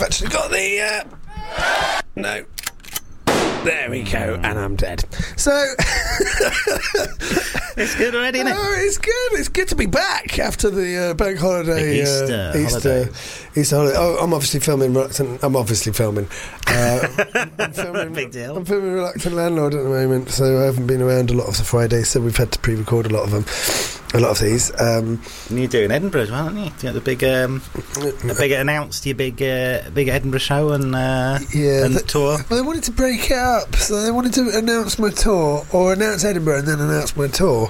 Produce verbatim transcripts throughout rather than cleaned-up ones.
actually got the... Uh, no. There we go, and I'm dead. So... It's good already, isn't it? Oh, it's good. It's good to be back after the uh, bank holiday. Easter uh, Easter holiday. Easter holiday. Oh, I'm obviously filming Reluctant... I'm obviously filming. Uh, I'm filming Big deal. I'm filming Reluctant Landlord at the moment, so I haven't been around a lot of the Fridays, so we've had to pre-record a lot of them. A lot of these. Um, and you're doing Edinburgh as well, aren't you? You got the big, um, the big announced your big, uh, big Edinburgh show and uh, yeah, and the, tour. Well, they wanted to break it up, so they wanted to announce my tour, or announce Edinburgh and then announce my tour.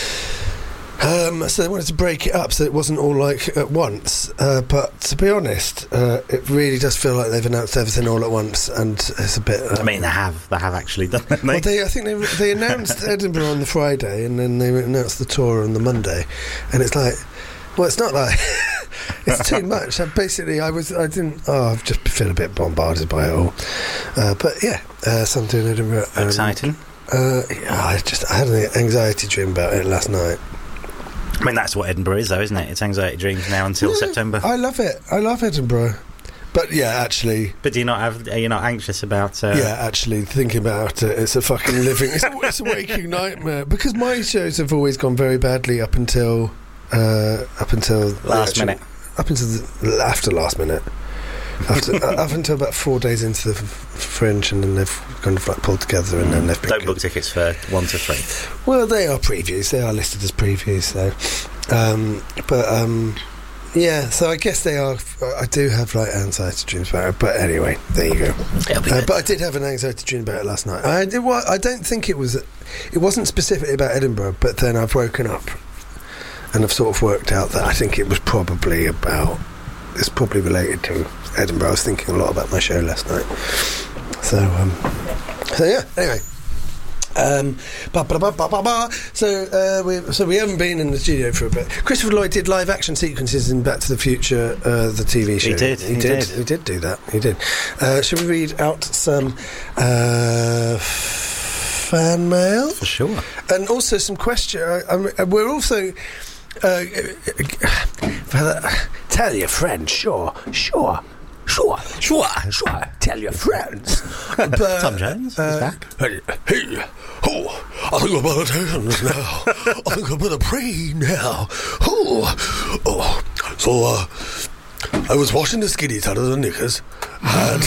Um, so they wanted to break it up so it wasn't all like at once. Uh, but to be honest, uh, it really does feel like they've announced everything all at once, and it's a bit. Uh, I mean, they have, they have actually done it. Well, they, I think they they announced Edinburgh on the Friday, and then they announced the tour on the Monday, and it's like, well, it's not like it's too much. I basically, I was, I didn't. Oh, I've just feel a bit bombarded by it all. Uh, but yeah, uh, so I'm doing Edinburgh. Um, Exciting. Uh, yeah, I just I had an anxiety dream about it last night. I mean, that's what Edinburgh is, though, isn't it? It's anxiety dreams now until Yeah, September. I love it. I love Edinburgh. But yeah, actually... But do you not have... Are you not anxious about... Uh, yeah, actually, thinking about it, it's a fucking living... It's a, it's a waking nightmare. Because my shows have always gone very badly up until... Uh, up until... Last actual, minute. Up until... The, after last minute. After, uh, up until about four days into the f- Fringe, and then they've kind of like pulled together, and then they've been Don't good. book tickets for one to three. Well, they are previews. They are listed as previews, so... Um, but... Um, yeah, so I guess they are. I do have like anxiety dreams about it, but anyway, there you go. It'll be Uh, good. but I did have an anxiety dream about it last night. I did. Well, I don't think it was. It wasn't specifically about Edinburgh, but then I've woken up and I've sort of worked out that I think it was probably about. It's probably related to Edinburgh. I was thinking a lot about my show last night. So, um, so yeah. Anyway. Um, ba, ba, ba, ba, ba, ba. So, uh, we, so we haven't been in the studio for a bit. Christopher Lloyd did live action sequences in Back to the Future, uh, the T V show. He did, He, he did. did. He did do that. He did. Uh, shall we read out some uh, fan mail? For sure. And also some question. I, I, we're also. Uh, tell your friends, sure, sure. Sure, sure, sure. Tell your friends. But, Tom Jones uh, is back. Hey, hey, oh, I think I better dance now. I think I better pray now. Oh, oh. So, uh, I was washing the skinnies out of the knickers, and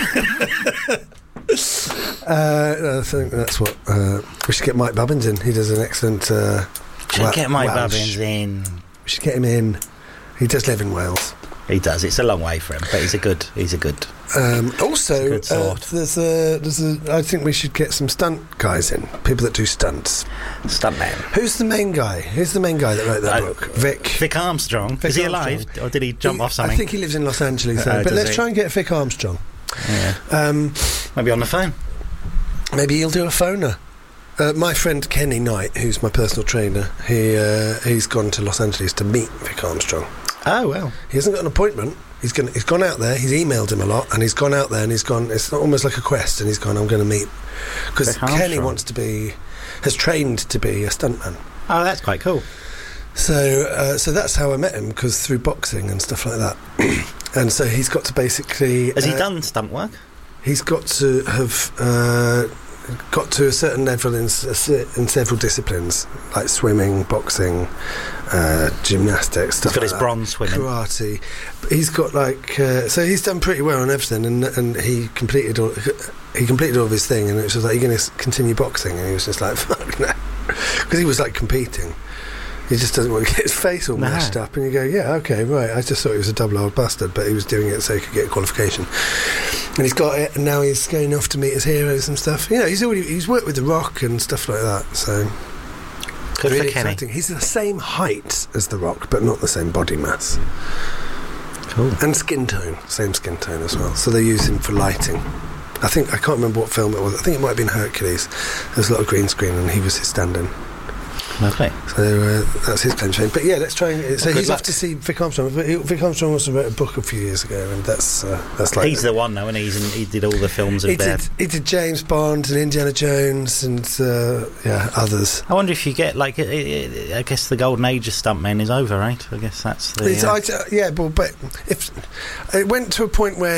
uh, I think that's what uh, we should get Mike Bubbins in. He does an excellent. Uh, Should Wa- get Mike Welsh. Bubbins in. We should get him in. He does live in Wales. He does. It's a long way for him, but he's a good. He's a good. Um, also, It's a uh, good sort. there's a, there's a. I think we should get some stunt guys in, people that do stunts. Stuntman. Who's the main guy? Who's the main guy that wrote that Uh, book? Vic. Vic Armstrong. Vic is he Armstrong. alive, or did he jump He- off something? I think he lives in Los Angeles. though. Uh, but does let's he? try and get Vic Armstrong. Yeah. Um, Maybe on the phone. maybe he'll do a phoner. Uh, my friend Kenny Knight, who's my personal trainer, he uh, he's gone to Los Angeles to meet Vic Armstrong. Oh well. He hasn't got an appointment. He's gonna, he's gone out there. He's emailed him a lot, and he's gone out there and he's gone. It's almost like a quest, and he's gone. I'm going to meet because Vic Kenny Armstrong. wants to be, has trained to be a stuntman. Oh, that's quite cool. So, uh, so that's how I met him, because through boxing and stuff like that. And so he's got to basically. Has he uh, done stunt work? He's got to have uh, got to a certain level in, s- in several disciplines, like swimming, boxing, uh, gymnastics. Stuff He's got like his that. bronze swimming. Karate. But he's got like uh, so he's done pretty well on everything, and and he completed all he completed all of his thing, and it was just like, you're going to continue boxing, and he was just like, fuck no, because he was like competing. He just doesn't want to get his face all No. mashed up, and you go, yeah, okay, right. I just thought he was a double old bastard, but he was doing it so he could get a qualification. And he's got it, and now he's going off to meet his heroes and stuff. You know, he's already he's worked with The Rock and stuff like that. So Good really for Kenny. exciting. He's the same height as The Rock, but not the same body mass. Cool. And skin tone, same skin tone as well. So they use him for lighting. I think I can't remember what film it was. I think it might have been Hercules. There was a lot of green screen, and he was his stand-in. Lovely. So uh, that's his claim to fame. But yeah, let's try and. So Well, good he's luck. off to see Vic Armstrong. But he- Vic Armstrong also wrote a book a few years ago, and that's uh, that's like He's the one, though, and he's in, he did all the films of he their. did, he did James Bond and Indiana Jones and uh, yeah others. I wonder if you get like. It, it, I guess the golden age of stuntmen is over, right? I guess that's the. It's, uh, I, yeah, but, but if it went to a point where